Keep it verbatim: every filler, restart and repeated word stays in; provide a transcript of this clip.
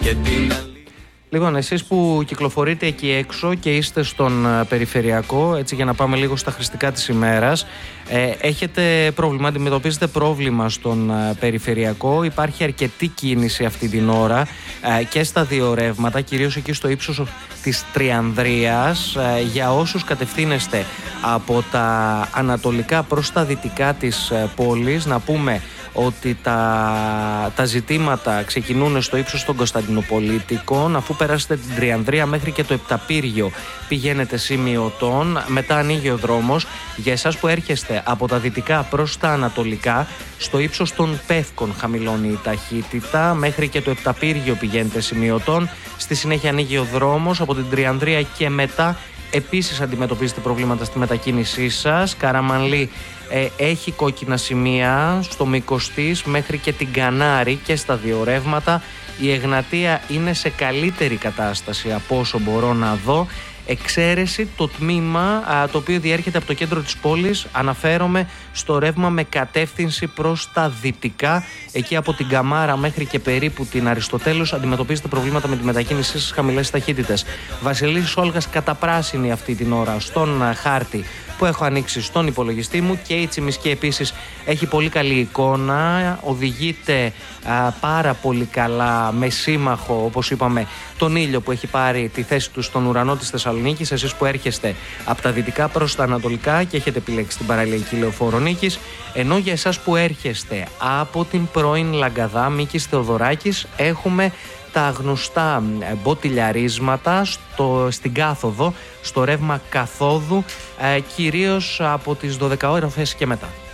και την άλλη. Λοιπόν, εσείς που κυκλοφορείτε εκεί έξω και είστε στον περιφερειακό, έτσι για να πάμε λίγο στα χρηστικά της ημέρας, ε, έχετε πρόβλημα, αντιμετωπίζετε πρόβλημα στον περιφερειακό, υπάρχει αρκετή κίνηση αυτή την ώρα ε, και στα δύο ρεύματα, κυρίως εκεί στο ύψος της Τριανδρίας. Ε, για όσους κατευθύνεστε από τα ανατολικά προς τα δυτικά της ε, πόλης, να πούμε ότι τα, τα ζητήματα ξεκινούν στο ύψος των Κωνσταντινοπολίτικων. Αφού περάσετε την Τριανδρία μέχρι και το Επταπύργιο πηγαίνετε σημειωτών, μετά ανοίγει ο δρόμος. Για εσάς που έρχεστε από τα δυτικά προς τα ανατολικά, στο ύψος των Πεύκων χαμηλώνει η ταχύτητα, μέχρι και το Επταπύργιο πηγαίνετε σημειωτών. Στη συνέχεια ανοίγει ο δρόμος από την Τριανδρία και μετά. Επίσης αντιμετωπίζετε προβλήματα στη μετακίνησή σας. Καραμανλή ε, έχει κόκκινα σημεία στο μήκος της μέχρι και την Κανάρη και στα δύο ρεύματα. Η Εγνατία είναι σε καλύτερη κατάσταση από όσο μπορώ να δω. Εξαίρεση το τμήμα α, το οποίο διέρχεται από το κέντρο της πόλης. Αναφέρομαι στο ρεύμα με κατεύθυνση προς τα δυτικά. Εκεί από την Καμάρα μέχρι και περίπου την Αριστοτέλους αντιμετωπίζετε προβλήματα με τη μετακίνησή σας χαμηλές ταχύτητες. Βασιλής Όλγας καταπράσινη αυτή την ώρα στον α, χάρτη που έχω ανοίξει στον υπολογιστή μου, και η Τσιμισκή επίσης έχει πολύ καλή εικόνα, οδηγείται α, πάρα πολύ καλά με σύμμαχο, όπως είπαμε, τον ήλιο που έχει πάρει τη θέση του στον ουρανό της Θεσσαλονίκης. Εσείς που έρχεστε από τα δυτικά προς τα ανατολικά και έχετε επιλέξει την παραλιακή λεωφόρο Νίκης, ενώ για εσάς που έρχεστε από την πρώην Λαγκαδά Μίκης Θεοδωράκης έχουμε τα γνωστά μποτιλιαρίσματα στο, στην κάθοδο, στο ρεύμα καθόδου, ε, κυρίως από τις δώδεκα ώρες και μετά.